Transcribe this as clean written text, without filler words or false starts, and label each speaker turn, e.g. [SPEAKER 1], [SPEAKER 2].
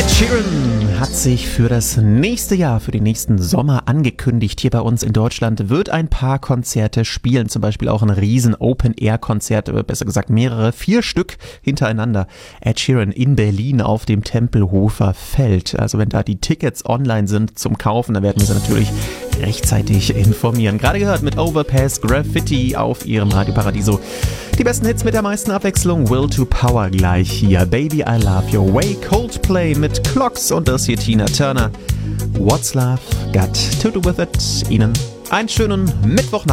[SPEAKER 1] Sheeran hat sich für das nächste Jahr, für den nächsten Sommer angekündigt. Hier bei uns in Deutschland wird ein paar Konzerte spielen, zum Beispiel auch ein riesen Open-Air-Konzert, besser gesagt mehrere, 4 Stück hintereinander. Ed Sheeran in Berlin auf dem Tempelhofer Feld. Also wenn da die Tickets online sind zum Kaufen, dann werden wir sie natürlich rechtzeitig informieren. Gerade gehört mit Overpass Graffiti auf ihrem Radio Paradiso. Die besten Hits mit der meisten Abwechslung. Will to Power gleich hier. Baby I Love Your Way. Coldplay mit Clocks und das hier Tina Turner. What's Love Got to Do With It? Ihnen einen schönen Mittwochnachmittag.